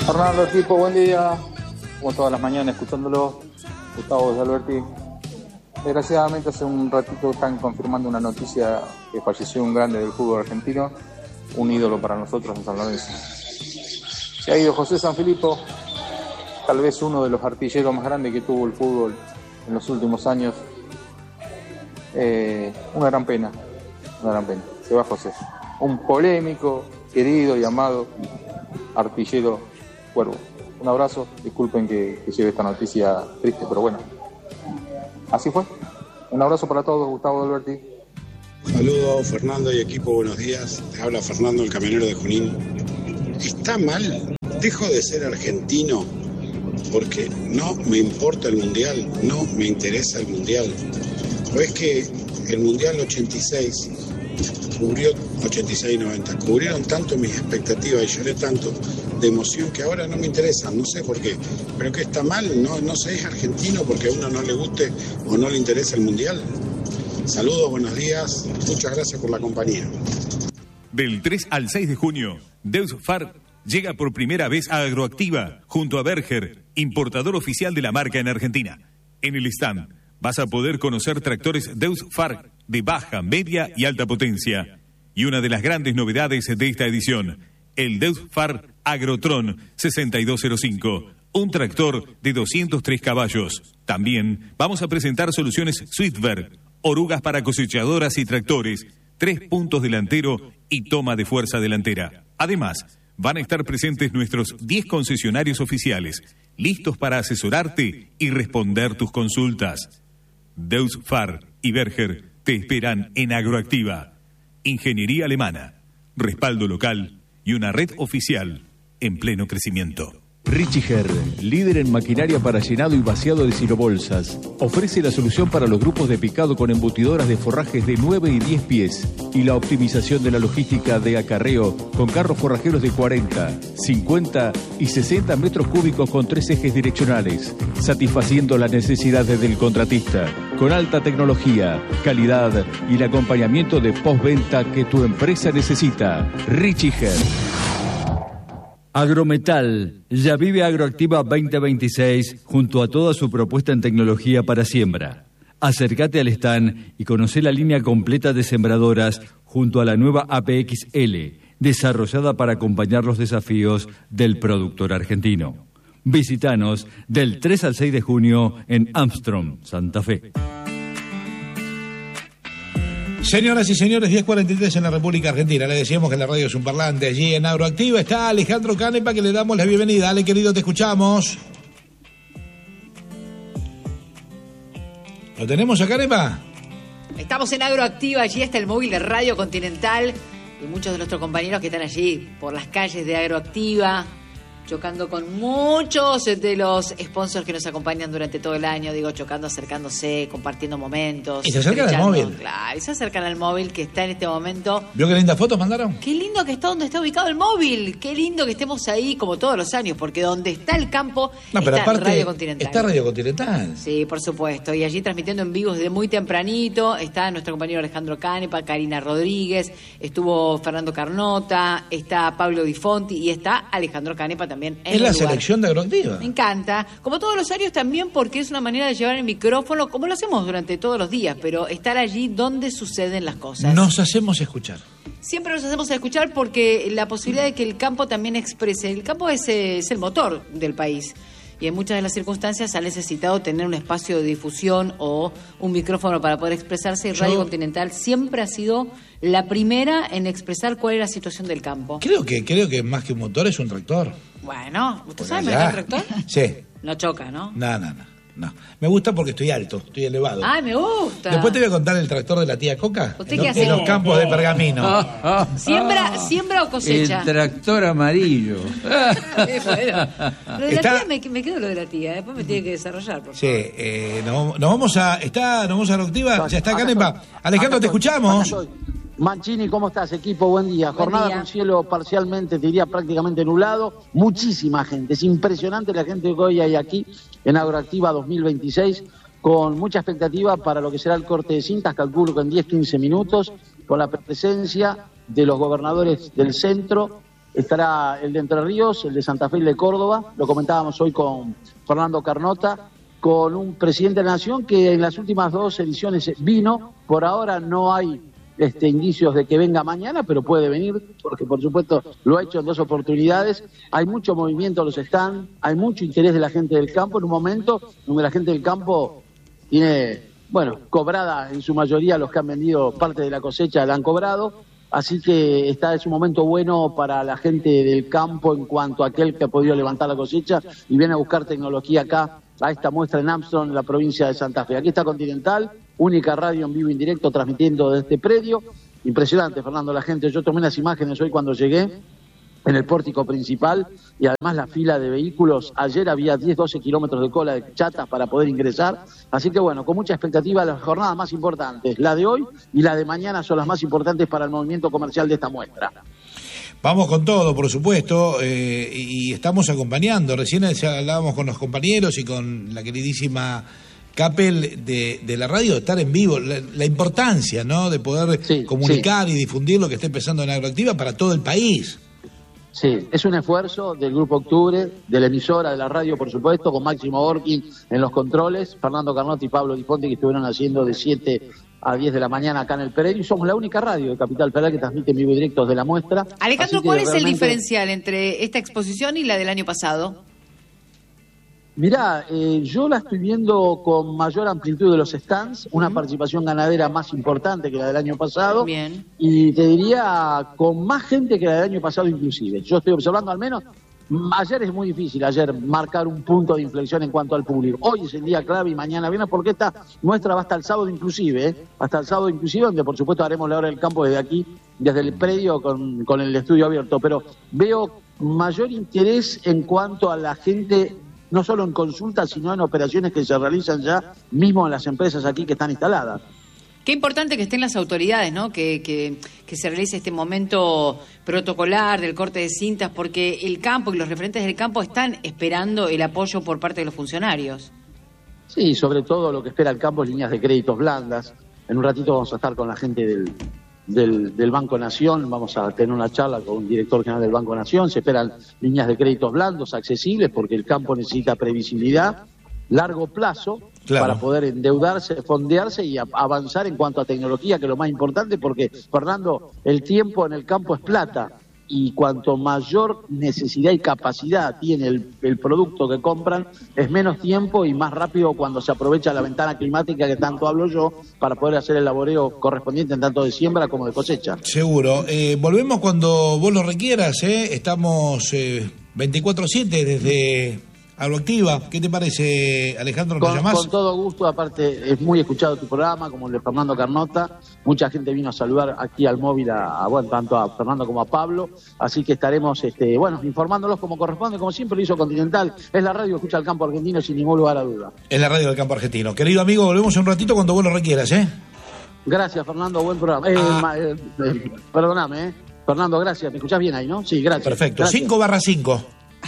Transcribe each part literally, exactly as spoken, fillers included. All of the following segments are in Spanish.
Fernando, equipo, buen día. Como todas las mañanas escuchándolo, Gustavo de Alberti. Desgraciadamente hace un ratito están confirmando una noticia que falleció un grande del fútbol argentino, un ídolo para nosotros en San Lorenzo. Se ha ido José Sanfilippo, tal vez uno de los artilleros más grandes que tuvo el fútbol en los últimos años. Eh, una gran pena, una gran pena. Se va José, un polémico, querido y amado artillero Cuervo. Un abrazo, disculpen que, que lleve esta noticia triste, pero bueno, así fue. Un abrazo para todos, Gustavo de Alberti. Saludos, Fernando y equipo, buenos días. Te habla Fernando, el camionero de Junín. ¿Está mal? Dejo de ser argentino porque no me importa el mundial, no me interesa el mundial. ¿O es que el mundial ochenta y seis cubrió, ochenta y seis noventa, cubrieron tanto mis expectativas y lloré tanto de emoción que ahora no me interesan, no sé por qué, pero que está mal, no, no sé, es argentino porque a uno no le guste o no le interesa el mundial. Saludos, buenos días, muchas gracias por la compañía. Del tres al seis de junio, Deus Far llega por primera vez a Agroactiva junto a Berger, importador oficial de la marca en Argentina. En el stand vas a poder conocer tractores Deus Far de baja, media y alta potencia. Y una de las grandes novedades de esta edición, el Deus Far Agrotron sesenta y dos cero cinco, un tractor de doscientos tres caballos. También vamos a presentar soluciones Swiftberg, orugas para cosechadoras y tractores, tres puntos delantero y toma de fuerza delantera. Además, van a estar presentes nuestros diez concesionarios oficiales, listos para asesorarte y responder tus consultas. Deus Far y Berger te esperan en Agroactiva. Ingeniería alemana, respaldo local y una red oficial en pleno crecimiento. Richiger, líder en maquinaria para llenado y vaciado de silobolsas, ofrece la solución para los grupos de picado con embutidoras de forrajes de nueve y diez pies y la optimización de la logística de acarreo con carros forrajeros de cuarenta, cincuenta y sesenta metros cúbicos con tres ejes direccionales, satisfaciendo las necesidades del contratista, con alta tecnología, calidad y el acompañamiento de postventa que tu empresa necesita. Richiger. Agrometal, ya vive Agroactiva veinte veintiséis junto a toda su propuesta en tecnología para siembra. Acércate al stand y conoce la línea completa de sembradoras junto a la nueva A P X L, desarrollada para acompañar los desafíos del productor argentino. Visítanos del tres al seis de junio en Armstrong, Santa Fe. Señoras y señores, diez cuarenta y tres en la República Argentina. Le decíamos que la radio es un parlante. Allí en Agroactiva está Alejandro Canepa, que le damos la bienvenida. Ale, querido, te escuchamos. ¿Lo tenemos a Canepa? Estamos en Agroactiva, allí está el móvil de Radio Continental y muchos de nuestros compañeros que están allí por las calles de Agroactiva, chocando con muchos de los sponsors que nos acompañan durante todo el año, digo, chocando, acercándose, compartiendo momentos. Y se acercan al móvil. Claro, y se acercan al móvil que está en este momento. ¿Vio qué lindas fotos mandaron? Qué lindo que está donde está ubicado el móvil, qué lindo que estemos ahí como todos los años, porque donde está el campo no, pero está aparte, Radio Continental. Está Radio Continental. Sí, por supuesto, y allí transmitiendo en vivo desde muy tempranito, está nuestro compañero Alejandro Canepa, Karina Rodríguez, estuvo Fernando Carnota, está Pablo Di Fonti y está Alejandro Canepa también en Es la lugar. selección de Agroactiva. Me encanta, como todos los años también, porque es una manera de llevar el micrófono, como lo hacemos durante todos los días, pero estar allí donde suceden las cosas. Nos hacemos escuchar. Siempre nos hacemos escuchar porque la posibilidad de que el campo también exprese, el campo es, es el motor del país. Y en muchas de las circunstancias ha necesitado tener un espacio de difusión o un micrófono para poder expresarse. Y Radio Yo... Continental siempre ha sido la primera en expresar cuál es la situación del campo. Creo que creo que más que un motor es un tractor. Bueno, ¿usted Por sabe allá. manejar tractor? Sí. No choca, ¿no? No, no, no, no. Me gusta porque estoy alto, estoy elevado. ¡Ay, me gusta! Después te voy a contar el tractor de la tía Coca. ¿Usted en, qué los, hace? en los campos de Pergamino. ¿Siembra, ¿Siembra o cosecha? El tractor amarillo. Eh, bueno. Lo de Está- la tía, me, me quedo lo de la tía. Después me tiene que desarrollar, por Sí, favor. eh, nos, nos vamos a... Está, nos vamos a Agroactiva, ya está Canepa. Alejandro, te escuchamos. Mancini, ¿cómo estás, equipo? Buen día. Buen Jornada día. con cielo parcialmente, te diría prácticamente nublado. Muchísima gente. Es impresionante la gente que hoy hay aquí en Agroactiva dos mil veintiséis, con mucha expectativa para lo que será el corte de cintas, calculo que en diez quince minutos, con la presencia de los gobernadores del centro estará el de Entre Ríos, el de Santa Fe y el de Córdoba. Lo comentábamos hoy con Fernando Carnota, con un presidente de la Nación que en las últimas dos ediciones vino. Por ahora no hay este, indicios de que venga mañana, pero puede venir, porque por supuesto lo ha hecho en dos oportunidades. Hay mucho movimiento, los stands, hay mucho interés de la gente del campo en un momento donde la gente del campo tiene, bueno, cobrada en su mayoría, los que han vendido parte de la cosecha la han cobrado, así que está es un momento bueno para la gente del campo en cuanto a aquel que ha podido levantar la cosecha y viene a buscar tecnología acá, a esta muestra en Armstrong, en la provincia de Santa Fe. Aquí está Continental, única radio en vivo y en directo transmitiendo desde este predio. Impresionante, Fernando, la gente. Yo tomé unas imágenes hoy cuando llegué en el pórtico principal y además la fila de vehículos. Ayer había diez, doce kilómetros de cola de chatas para poder ingresar. Así que bueno, con mucha expectativa, las jornadas más importantes, la de hoy y la de mañana, son las más importantes para el movimiento comercial de esta muestra. Vamos con todo, por supuesto, eh, y estamos acompañando. Recién hablábamos con los compañeros y con la queridísima Capel de, de la radio, de estar en vivo, la, la importancia, ¿no?, de poder sí, comunicar sí. y difundir lo que está empezando en Agroactiva para todo el país. Sí, es un esfuerzo del Grupo Octubre, de la emisora, de la radio, por supuesto, con Máximo Borkin en los controles, Fernando Carnota y Pablo Di Fonte, que estuvieron haciendo de siete a diez de la mañana acá en el predio, y somos la única radio de Capital Federal que transmite en vivo y directo de la muestra. Alejandro, ¿cuál es realmente el diferencial entre esta exposición y la del año pasado? Mirá, eh, yo la estoy viendo con mayor amplitud de los stands, una uh-huh. participación ganadera más importante que la del año pasado. Bien. Y te diría con más gente que la del año pasado inclusive. Yo estoy observando al menos, ayer es muy difícil, ayer marcar un punto de inflexión en cuanto al público. Hoy es el día clave y mañana viene, porque esta muestra va hasta el sábado inclusive, ¿eh? hasta el sábado inclusive, donde por supuesto haremos la hora del campo desde aquí, desde el predio con, con el estudio abierto. Pero veo mayor interés en cuanto a la gente, no solo en consultas, sino en operaciones que se realizan ya mismo en las empresas aquí que están instaladas. Qué importante que estén las autoridades, ¿no? Que, que, que se realice este momento protocolar del corte de cintas, porque el campo y los referentes del campo están esperando el apoyo por parte de los funcionarios. Sí, sobre todo lo que espera el campo es líneas de créditos blandas. En un ratito vamos a estar con la gente del, del, del Banco Nación, vamos a tener una charla con un director general del Banco Nación. Se esperan líneas de créditos blandos, accesibles, porque el campo necesita previsibilidad, largo plazo, claro, para poder endeudarse, fondearse y a, avanzar en cuanto a tecnología, que es lo más importante, porque, Fernando, el tiempo en el campo es plata, y cuanto mayor necesidad y capacidad tiene el, el producto que compran, es menos tiempo y más rápido cuando se aprovecha la ventana climática que tanto hablo yo, para poder hacer el laboreo correspondiente en tanto de siembra como de cosecha. Seguro. Eh, volvemos cuando vos lo requieras, ¿eh? Estamos eh, veinticuatro siete desde Agroactiva. ¿Qué te parece, Alejandro? ¿Nos con, llamás? Con todo gusto, aparte es muy escuchado tu programa, como el de Fernando Carnota. Mucha gente vino a saludar aquí al móvil a, a bueno, tanto a Fernando como a Pablo, así que estaremos este, bueno, informándolos como corresponde, como siempre lo hizo Continental. Es la radio que escucha el campo argentino sin ningún lugar a duda. Es la radio del campo argentino. Querido amigo, volvemos un ratito cuando vos lo requieras, ¿eh? Gracias, Fernando, buen programa. Eh, ah. ma, eh, eh, perdóname, ¿eh? Fernando, gracias. ¿Me escuchás bien ahí, no? Sí, gracias. Perfecto. cinco barra cinco.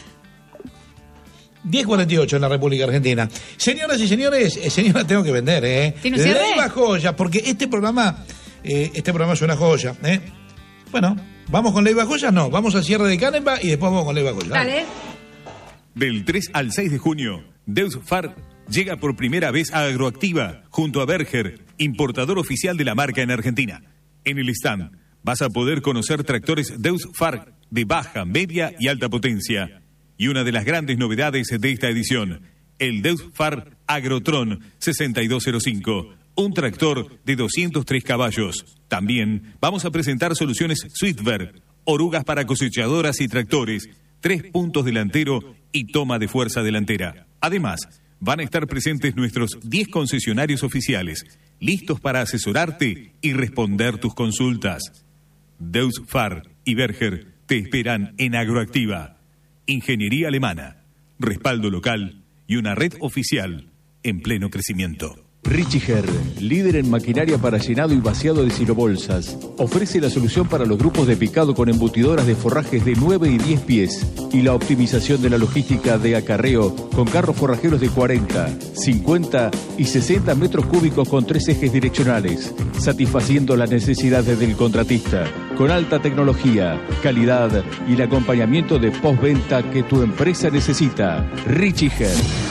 diez cuarenta y ocho en la República Argentina. Señoras y señores, eh, señora, tengo que vender, ¿eh? ¿Tiene un cierre? Leiva Joyas, porque este programa, eh, este programa es una joya, ¿eh? Bueno, ¿vamos con Leiva Joyas? No, vamos al cierre de Canepa y después vamos con Leiva Joyas. Dale. Del tres al seis de junio, Deus Far llega por primera vez a Agroactiva, junto a Berger, importador oficial de la marca en Argentina. En el stand vas a poder conocer tractores Deus Far de baja, media y alta potencia. Y una de las grandes novedades de esta edición, el Deus Far Agrotron sesenta y dos cero cinco, un tractor de doscientos tres caballos. También vamos a presentar soluciones Swiftberg, orugas para cosechadoras y tractores, tres puntos delantero y toma de fuerza delantera. Además, van a estar presentes nuestros diez concesionarios oficiales, listos para asesorarte y responder tus consultas. Deus Far y Berger te esperan en Agroactiva. Ingeniería alemana, respaldo local y una red oficial en pleno crecimiento. Richiger, líder en maquinaria para llenado y vaciado de silobolsas, ofrece la solución para los grupos de picado con embutidoras de forrajes de nueve y diez pies y la optimización de la logística de acarreo con carros forrajeros de cuarenta, cincuenta y sesenta metros cúbicos con tres ejes direccionales, satisfaciendo las necesidades del contratista, con alta tecnología, calidad y el acompañamiento de postventa que tu empresa necesita. Richiger.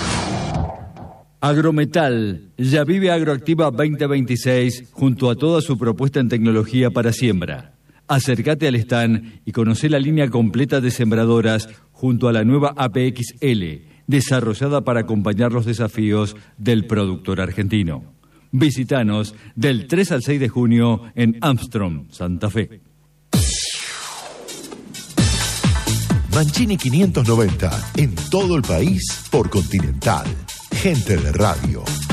Agrometal, ya vive Agroactiva veinte veintiséis junto a toda su propuesta en tecnología para siembra. Acércate al stand y conoce la línea completa de sembradoras junto a la nueva A P X L, desarrollada para acompañar los desafíos del productor argentino. Visítanos del tres al seis de junio en Armstrong, Santa Fe. Mancini quinientos noventa, en todo el país por Continental. Gente de radio.